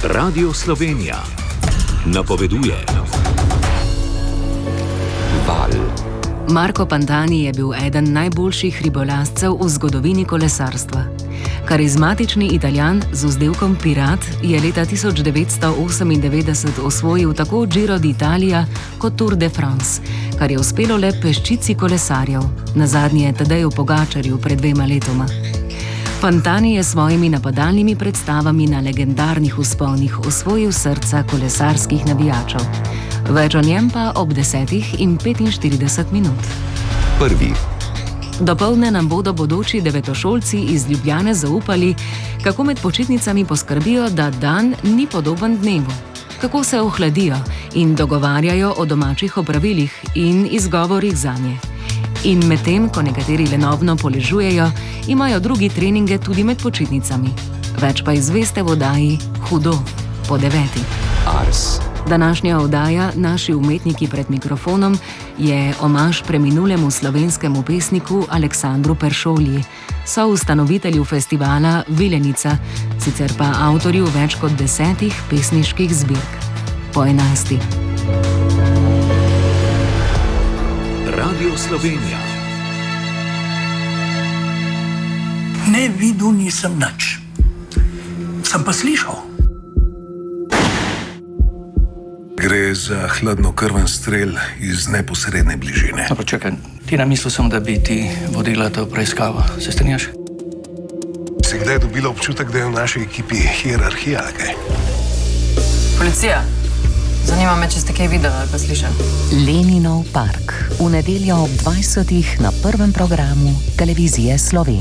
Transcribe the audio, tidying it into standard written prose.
Radio Slovenija napoveduje. Val. Marco Pantani je bil eden najboljših hribolazcev v zgodovini kolesarstva. Karizmatični Italijan z vzdevkom Pirat je leta 1998 osvojil tako Giro d'Italia kot Tour de France, kar je uspelo le peščici kolesarjev, nazadnje Tadeju Pogačarju pred 2 letoma. Pantani je s svojimi napadalnimi predstavami na legendarnih vzponih osvojil srca kolesarskih navijačev. Več o njem pa ob 10:45. Prvi. Dopoldne nam bodo bodoči devetošolci iz Ljubljane zaupali, kako med počitnicami poskrbijo, da dan ni podoben dnevu, kako se ohladijo in dogovarjajo o domačih opravilih in izgovorih zanje. In medtem, ko nekateri lenobno poležujejo, imajo drugi treninge tudi med počitnicami. Več pa izveste v oddaji Hudo po 9. Ars. Današnja oddaja Naši umetniki pred mikrofonom je omaž preminulemu slovenskemu pesniku Aleksandru Peršolji, soustanovitelju festivala Vilenica, sicer pa avtorju več kot 10 pesniških zbirk. Po 11. Radio Slovenija. Ne videl nisem nič. Sem pa slišal. Gre za hladnokrven strel iz neposredne bližine. No, počakaj, ti namislil sem, da bi ti vodila to preiskavo. Se strinjaš? Si kdaj dobila občutek, da je v naši ekipi hierarhija, kaj? Policija. Zanima me, če ste kaj videli ali pa slišali. Leninov park. V nedeljo ob 20. na prvem programu televizije Slovenije.